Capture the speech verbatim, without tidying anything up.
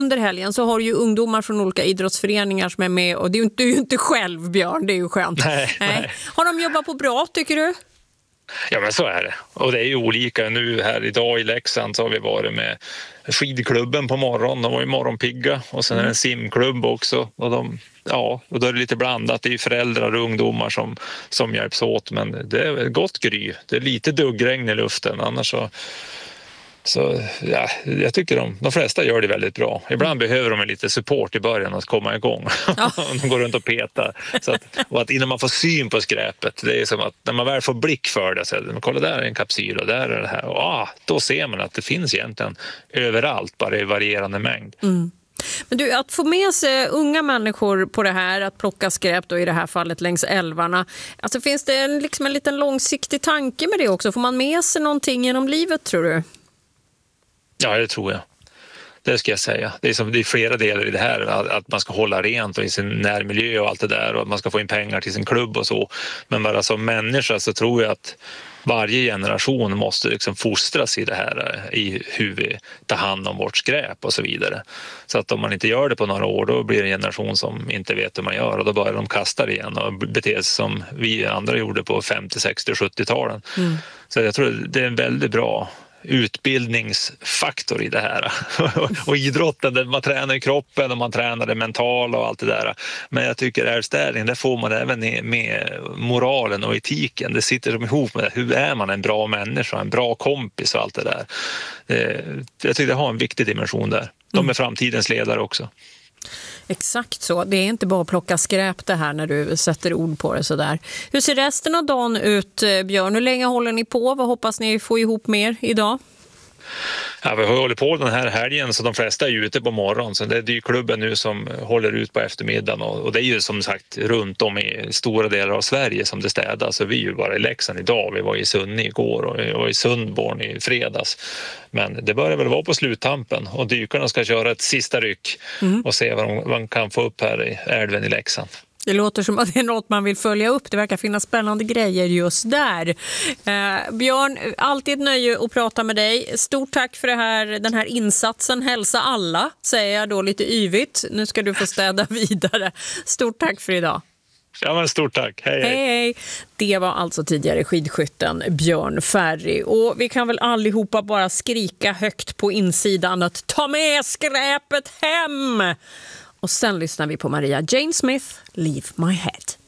Under helgen så har ju ungdomar från olika idrottsföreningar som är med, och det är ju inte, du är ju inte själv, Björn, det är ju skönt. Nej, nej. Nej. Har de jobbat på bra, tycker du? Ja, men så är det. Och det är ju olika. Nu här idag i Leksand så har vi varit med skidklubben på morgonen. De var ju morgonpigga. Och sen är det en simklubb också. Och, de, ja, och då är det lite blandat. Det är ju föräldrar och ungdomar som, som hjälps åt. Men det är ett gott gry. Det är lite duggregn i luften. Annars så... Så ja, jag tycker de, de flesta gör det väldigt bra. Ibland behöver de lite support i början att komma igång. Ja. De går runt och petar. Så att, och att innan man får syn på skräpet, det är som att när man väl får blick för det, så här, kolla där är en kapsyl och där är det här. Och, ah, då ser man att det finns egentligen överallt, bara i varierande mängd. Mm. Men du, att få med sig unga människor på det här, att plocka skräp då i det här fallet längs älvarna, alltså finns det en, liksom en liten långsiktig tanke med det också? Får man med sig någonting genom livet, tror du? Ja, det tror jag. Det ska jag säga. Det är, som, det är flera delar i det här. Att, att man ska hålla rent och i sin närmiljö och allt det där. Och att man ska få in pengar till sin klubb och så. Men bara som människa så tror jag att varje generation måste liksom fostras i det här. I hur vi tar hand om vårt skräp och så vidare. Så att om man inte gör det på några år, då blir det en generation som inte vet hur man gör. Och då börjar de kasta det igen och bete sig som vi andra gjorde på femtio-, sextio-, sjuttio-talen. Mm. Så jag tror det är en väldigt bra utbildningsfaktor i det här. Och idrotten, man tränar i kroppen och man tränar det mentala och allt det där. Men jag tycker ärvstädning, där får man även med moralen och etiken. Det sitter som ihop med det. Hur är man en bra människa, en bra kompis och allt det där. Jag tycker det har en viktig dimension där. De är framtidens ledare också. Exakt så. Det är inte bara att plocka skräp det här när du sätter ord på det sådär. Hur ser resten av dagen ut, Björn? Hur länge håller ni på? Vad hoppas ni få ihop mer idag? Ja, vi har hållit på den här helgen, så de flesta är ute på morgonen. Så det är ju klubben nu som håller ut på eftermiddagen. Och det är ju som sagt runt om i stora delar av Sverige som det städas. Så vi är ju bara i Leksand idag. Vi var i Sunne igår och vi var i Sundborn i fredags. Men det börjar väl vara på sluttampen. Och dykarna ska köra ett sista ryck mm. och se vad de, vad de kan få upp här i älven i Leksand. Det låter som att det är något man vill följa upp. Det verkar finnas spännande grejer just där. Eh, Björn, alltid ett nöje att prata med dig. Stort tack för det här, den här insatsen. Hälsa alla, säger jag då lite yvigt. Nu ska du få städa vidare. Stort tack för idag. Ja, men stort tack. Hej, hej. Hej, hej. Det var alltså tidigare skidskytten Björn Ferry. Och vi kan väl allihopa bara skrika högt på insidan att ta med skräpet hem! Och sen lyssnar vi på Maria Jane Smith, Leave My Head.